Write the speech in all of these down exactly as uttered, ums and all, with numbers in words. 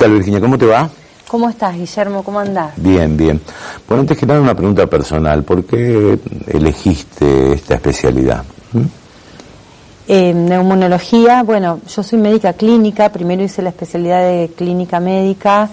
tal, Virginia? ¿Cómo te va? ¿Cómo estás, Guillermo? ¿Cómo andás? Bien, bien. Bueno, antes que nada una pregunta personal. ¿Por qué elegiste esta especialidad? ¿Mm? Eh, neumonología, bueno, yo soy médica clínica, primero hice la especialidad de clínica médica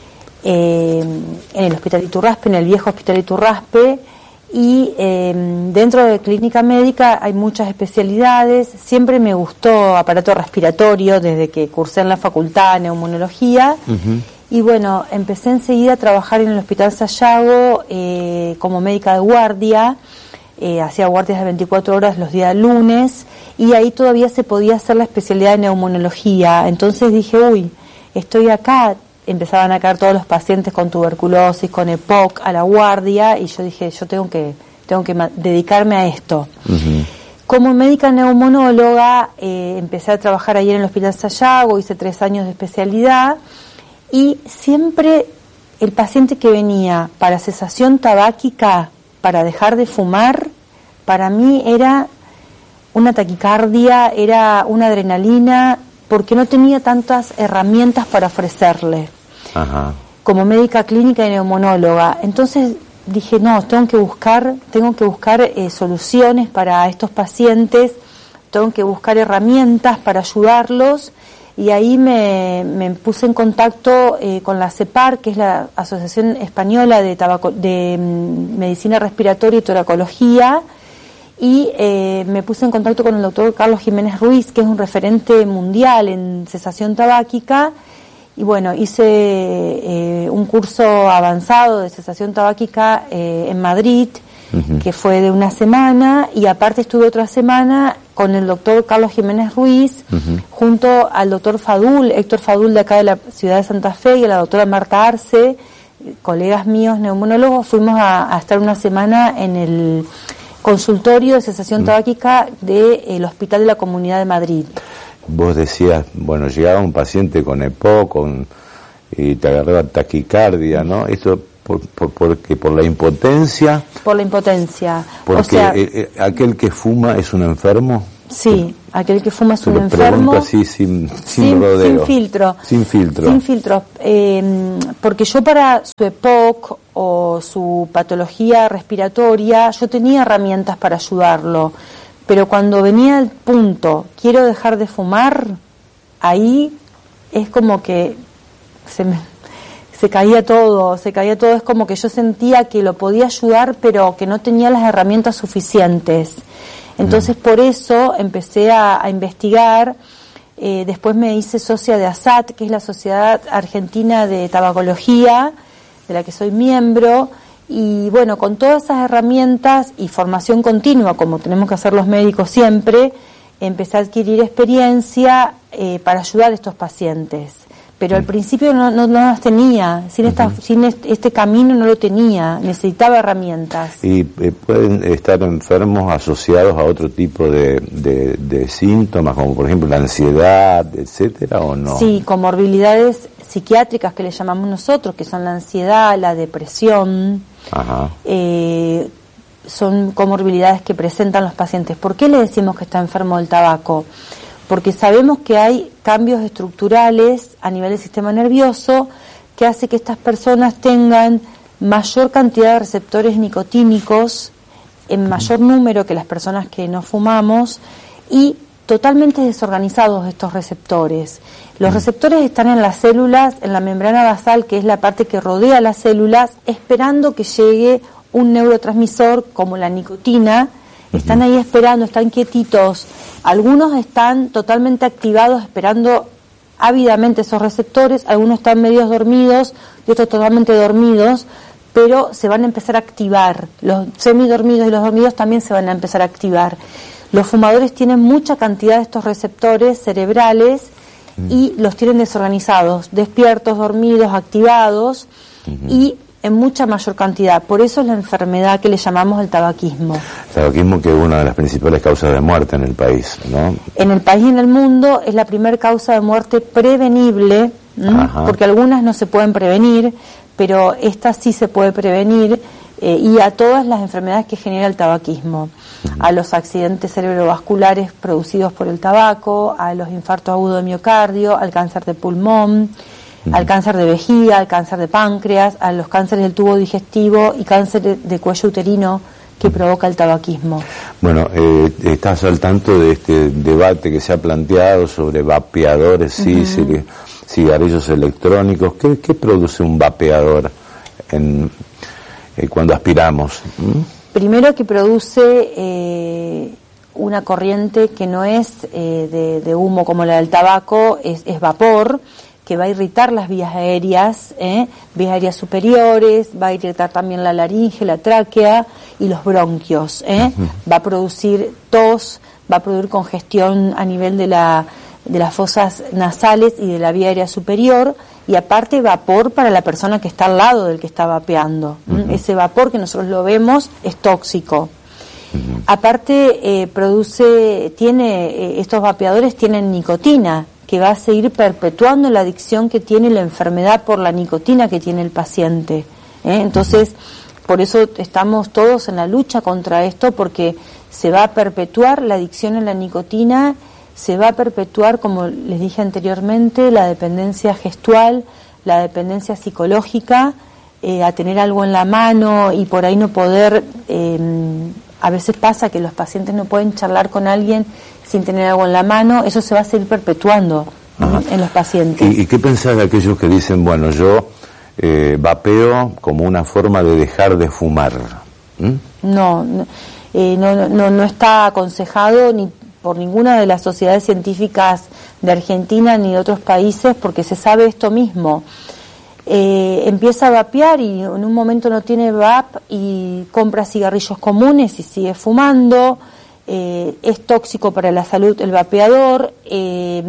eh, en el Hospital Iturraspe, en el viejo Hospital Iturraspe, y eh, dentro de clínica médica hay muchas especialidades. Siempre me gustó aparato respiratorio desde que cursé en la facultad neumonología. Uh-huh. Y bueno, empecé enseguida a trabajar en el Hospital Sayago eh, como médica de guardia, eh, hacía guardias de veinticuatro horas los días lunes, y ahí todavía se podía hacer la especialidad de neumonología. Entonces dije, uy, estoy acá, empezaban a caer todos los pacientes con tuberculosis, con E P O C a la guardia, y yo dije, yo tengo que, tengo que dedicarme a esto. Uh-huh. Como médica neumonóloga, eh, empecé a trabajar ahí en el Hospital Sayago, hice tres años de especialidad, y siempre el paciente que venía para cesación tabáquica, para dejar de fumar, para mí era una taquicardia, era una adrenalina, porque no tenía tantas herramientas para ofrecerle. Ajá. Como médica clínica y neumonóloga. Entonces dije, no, tengo que buscar, tengo que buscar eh, soluciones para estos pacientes, tengo que buscar herramientas para ayudarlos. Y ahí me, me puse en contacto eh, con la CEPAR, que es la Asociación Española de, Tabaco, de mm, Medicina Respiratoria y Toracología, y eh, me puse en contacto con el doctor Carlos Jiménez Ruiz, que es un referente mundial en cesación tabáquica, y bueno, hice eh, un curso avanzado de cesación tabáquica eh, en Madrid, uh-huh. que fue de una semana, y aparte estuve otra semana con el doctor Carlos Jiménez Ruiz, uh-huh. junto al doctor Fadul, Héctor Fadul de acá de la ciudad de Santa Fe, y a la doctora Marta Arce, colegas míos neumonólogos. Fuimos a, a estar una semana en el consultorio de cesación uh-huh. tabáquica del Hospital de la Comunidad de Madrid. Vos decías, bueno, llegaba un paciente con E P O C, con, y te agarraba taquicardia, ¿no? Esto por, por, porque por la impotencia. Por la impotencia. Porque o sea, eh, eh, aquel que fuma es un enfermo. Sí, aquel que fuma es un lo enfermo. Pregunto así, sin, sin, sin rodeo. Sin filtro. Sin filtro. Sin filtro. Eh, porque yo para su E P O C o su patología respiratoria, yo tenía herramientas para ayudarlo. Pero cuando venía al punto, quiero dejar de fumar, ahí es como que se me, se caía todo, se caía todo. Es como que yo sentía que lo podía ayudar, pero que no tenía las herramientas suficientes. Entonces, por eso empecé a, a investigar. Eh, después me hice socia de ASAT, que es la Sociedad Argentina de Tabacología, de la que soy miembro. Y bueno, con todas esas herramientas y formación continua, como tenemos que hacer los médicos siempre, empecé a adquirir experiencia eh, para ayudar a estos pacientes. Pero al principio no, no, no las tenía, sin, esta, uh-huh. sin este, este camino no lo tenía, necesitaba herramientas. ¿Y eh, pueden estar enfermos asociados a otro tipo de, de, de síntomas, como por ejemplo la ansiedad, etcétera, o no? Sí, comorbilidades psiquiátricas que le llamamos nosotros, que son la ansiedad, la depresión. Ajá. Eh, son comorbilidades que presentan los pacientes. ¿Por qué le decimos que está enfermo del tabaco? Porque sabemos que hay cambios estructurales a nivel del sistema nervioso que hace que estas personas tengan mayor cantidad de receptores nicotínicos en mayor número que las personas que no fumamos, y totalmente desorganizados estos receptores. Los receptores están en las células, en la membrana basal, que es la parte que rodea las células, esperando que llegue un neurotransmisor como la nicotina. Están ahí esperando, están quietitos. Algunos están totalmente activados, esperando ávidamente esos receptores. Algunos están medios dormidos y otros totalmente dormidos, pero se van a empezar a activar. Los semidormidos y los dormidos también se van a empezar a activar. Los fumadores tienen mucha cantidad de estos receptores cerebrales mm. y los tienen desorganizados, despiertos, dormidos, activados, uh-huh. y en mucha mayor cantidad. Por eso es la enfermedad que le llamamos el tabaquismo. El tabaquismo, que es una de las principales causas de muerte en el país, ¿no? En el país y en el mundo es la primera causa de muerte prevenible, porque algunas no se pueden prevenir, pero esta sí se puede prevenir, eh, y a todas las enfermedades que genera el tabaquismo, uh-huh. a los accidentes cerebrovasculares producidos por el tabaco, a los infartos agudos de miocardio, al cáncer de pulmón, uh-huh. al cáncer de vejiga, al cáncer de páncreas, a los cánceres del tubo digestivo y cáncer de, de cuello uterino que provoca el tabaquismo. Bueno, eh, estás al tanto de este debate que se ha planteado sobre vapeadores, sí, uh-huh. sí, cigarrillos electrónicos. ¿Qué, qué produce un vapeador en, eh, cuando aspiramos? ¿Mm? Primero que produce eh, una corriente que no es eh, de, de humo como la del tabaco, es, es vapor, que va a irritar las vías aéreas, ¿eh? vías aéreas superiores, va a irritar también la laringe, la tráquea y los bronquios, ¿eh? Uh-huh. Va a producir tos, va a producir congestión a nivel de la de las fosas nasales y de la vía aérea superior, y aparte vapor para la persona que está al lado del que está vapeando. Uh-huh. Ese vapor que nosotros lo vemos es tóxico. Uh-huh. Aparte eh, produce, tiene, eh, estos vapeadores tienen nicotina, que va a seguir perpetuando la adicción que tiene, la enfermedad por la nicotina que tiene el paciente, ¿eh? Entonces, uh-huh. por eso estamos todos en la lucha contra esto, porque se va a perpetuar la adicción a la nicotina, se va a perpetuar, como les dije anteriormente, la dependencia gestual, la dependencia psicológica, eh, a tener algo en la mano y por ahí no poder, eh, a veces pasa que los pacientes no pueden charlar con alguien sin tener algo en la mano, eso se va a seguir perpetuando en los pacientes. ¿Y, ¿Y qué pensás de aquellos que dicen, bueno, yo eh, vapeo como una forma de dejar de fumar? ¿Mm? No, no, eh, no, no, no está aconsejado ni por ninguna de las sociedades científicas de Argentina ni de otros países, porque se sabe esto mismo. Eh, empieza a vapear y en un momento no tiene vap y compra cigarrillos comunes y sigue fumando, eh, es tóxico para la salud el vapeador. Eh,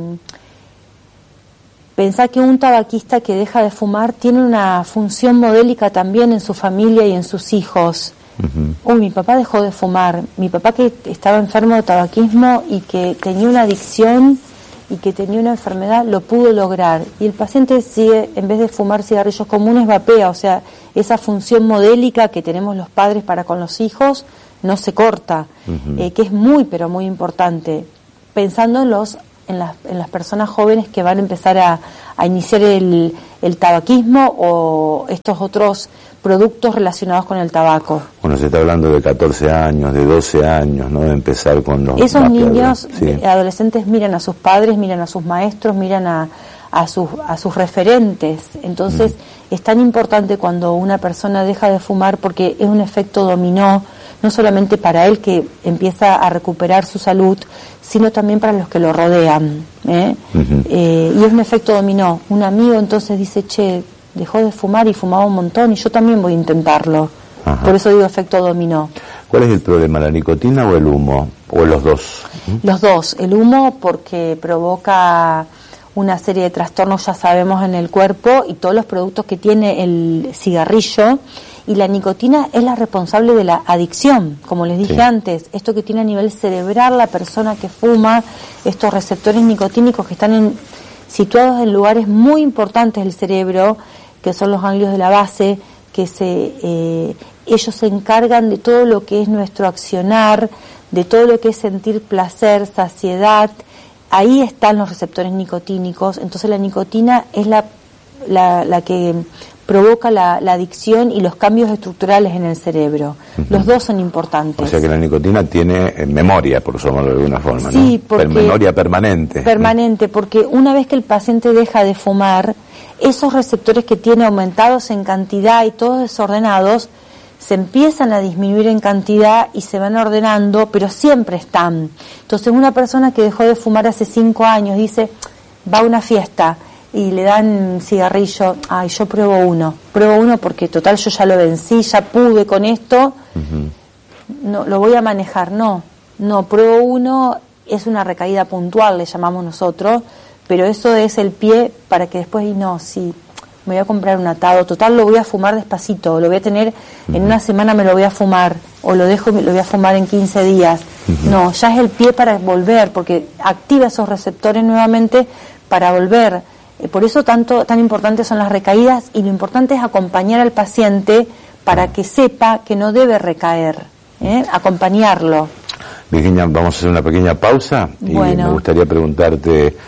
pensá que un tabaquista que deja de fumar tiene una función modélica también en su familia y en sus hijos. Uh-huh. Uy, mi papá dejó de fumar, mi papá que estaba enfermo de tabaquismo y que tenía una adicción y que tenía una enfermedad, lo pudo lograr. Y el paciente sigue, en vez de fumar cigarrillos comunes, vapea. O sea, esa función modélica que tenemos los padres para con los hijos no se corta, uh-huh. eh, que es muy, pero muy importante. Pensando en los en las, en las personas jóvenes que van a empezar a, a iniciar el, el tabaquismo o estos otros productos relacionados con el tabaco. Bueno, se está hablando de catorce años, de doce años, ¿no? De empezar con los Esos niños, sí. adolescentes, miran a sus padres, miran a sus maestros, miran a, a, sus, a sus referentes. Entonces, mm. es tan importante cuando una persona deja de fumar, porque es un efecto dominó, no solamente para él que empieza a recuperar su salud, sino también para los que lo rodean, ¿eh? Uh-huh. Eh, y es un efecto dominó. Un amigo entonces dice, che, dejó de fumar y fumaba un montón y yo también voy a intentarlo. Ajá. Por eso digo efecto dominó. ¿Cuál es el problema, la nicotina o el humo? ¿O los dos? ¿Mm? Los dos. El humo porque provoca una serie de trastornos, ya sabemos, en el cuerpo, y todos los productos que tiene el cigarrillo. Y la nicotina es la responsable de la adicción, como les dije sí. antes, esto que tiene a nivel cerebral la persona que fuma, estos receptores nicotínicos que están en, situados en lugares muy importantes del cerebro, que son los ganglios de la base, que se eh, ellos se encargan de todo lo que es nuestro accionar, de todo lo que es sentir placer, saciedad. Ahí están los receptores nicotínicos. Entonces la nicotina es la la, la que provoca la, la adicción y los cambios estructurales en el cerebro. Uh-huh. Los dos son importantes. O sea que la nicotina tiene eh, memoria, por llamarlo de alguna forma, sí, ¿no? porque, memoria permanente. Permanente, porque una vez que el paciente deja de fumar, esos receptores que tiene aumentados en cantidad y todos desordenados, se empiezan a disminuir en cantidad y se van ordenando, pero siempre están. Entonces una persona que dejó de fumar hace cinco años dice, va a una fiesta y le dan cigarrillo, ay, yo pruebo uno, pruebo uno porque total yo ya lo vencí, ya pude con esto, uh-huh. no lo voy a manejar, no, no, pruebo uno, es una recaída puntual, le llamamos nosotros, pero eso es el pie para que después, y no, sí, me voy a comprar un atado, total lo voy a fumar despacito, lo voy a tener, uh-huh. en una semana me lo voy a fumar, o lo dejo y lo voy a fumar en quince días, uh-huh. no, ya es el pie para volver, porque activa esos receptores nuevamente para volver. Por eso tanto tan importantes son las recaídas, y lo importante es acompañar al paciente para que sepa que no debe recaer, ¿eh? Acompañarlo. Virginia, vamos a hacer una pequeña pausa y bueno. me gustaría preguntarte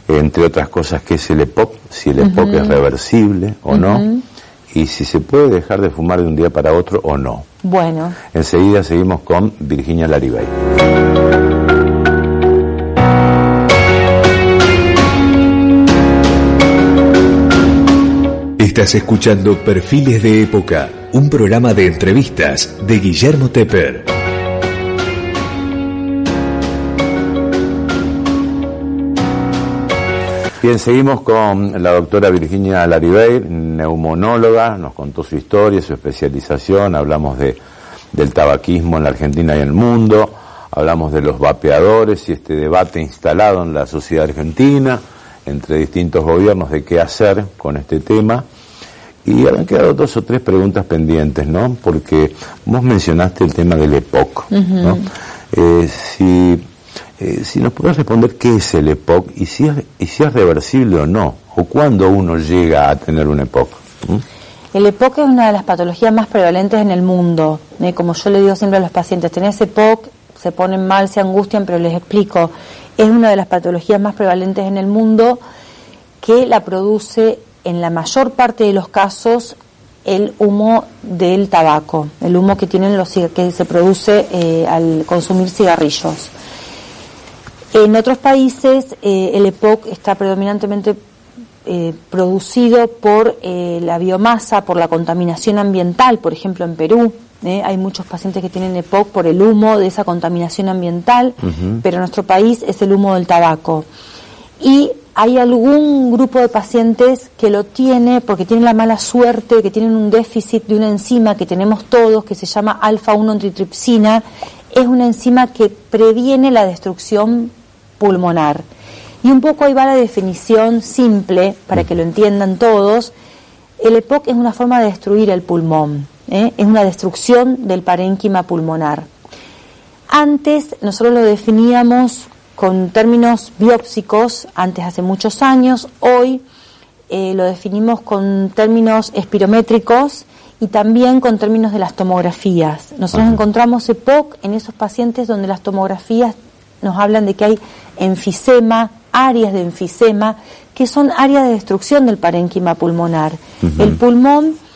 entre otras cosas, qué es el E P O C, si el E P O C uh-huh. es reversible o uh-huh. no, y si se puede dejar de fumar de un día para otro o no. Bueno. Enseguida seguimos con Virginia Larivey. Estás escuchando Perfiles de Época, un programa de entrevistas de Guillermo Tepper. Bien, seguimos con la doctora Virginia Larivey, neumonóloga, nos contó su historia, su especialización, hablamos de del tabaquismo en la Argentina y en el mundo, hablamos de los vapeadores y este debate instalado en la sociedad argentina entre distintos gobiernos de qué hacer con este tema. Y habían quedado dos o tres preguntas pendientes, ¿no? Porque vos mencionaste el tema del E P O C, uh-huh. ¿no? Eh, si, eh, si nos podés responder qué es el E P O C y si es, y si es reversible o no, o cuándo uno llega a tener un E P O C. ¿Mm? El E P O C es una de las patologías más prevalentes en el mundo. ¿eh? Como yo le digo siempre a los pacientes, tenés E P O C, se ponen mal, se angustian, pero les explico, es una de las patologías más prevalentes en el mundo que la produce en la mayor parte de los casos el humo del tabaco, el humo que tienen los que se produce eh, al consumir cigarrillos. En otros países eh, el E P O C está predominantemente eh, producido por eh, la biomasa, por la contaminación ambiental. Por ejemplo, en Perú eh, hay muchos pacientes que tienen E P O C por el humo de esa contaminación ambiental, uh-huh. pero en nuestro país es el humo del tabaco. Y hay algún grupo de pacientes que lo tiene porque tienen la mala suerte, que tienen un déficit de una enzima que tenemos todos, que se llama alfa uno antitripsina. Es una enzima que previene la destrucción pulmonar. Y un poco ahí va la definición simple, para que lo entiendan todos. El E P O C es una forma de destruir el pulmón, ¿eh? Es una destrucción del parénquima pulmonar. Antes nosotros lo definíamos con términos biópsicos, antes hace muchos años. Hoy eh, lo definimos con términos espirométricos y también con términos de las tomografías. Nosotros Ajá. encontramos E P O C en esos pacientes donde las tomografías nos hablan de que hay enfisema, áreas de enfisema, que son áreas de destrucción del parénquima pulmonar. Uh-huh. El pulmón